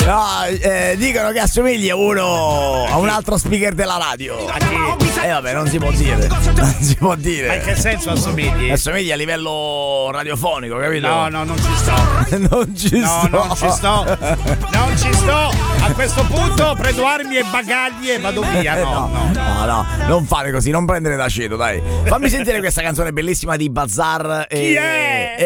No, dicono che assomigli a un altro speaker della radio. A chi? Vabbè, non si può dire. Non si può dire. Ma in che senso assomigli? Assomigli a livello radiofonico, capito? No, non ci sto. Non ci sto. Non ci sto. A questo punto prendo armi e bagagli e vado via. No, non fare così, non prendere da ceto, dai. Fammi sentire questa canzone bellissima di Bazar. Chi è?